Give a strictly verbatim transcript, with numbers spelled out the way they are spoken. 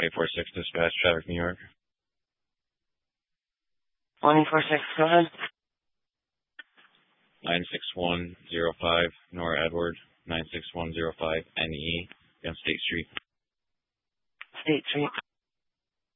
twenty-four six dispatch, traffic, New York. twenty-four six, go ahead. nine six one zero five, Nora Edward, nine six one zero five N E, on State Street. State Street.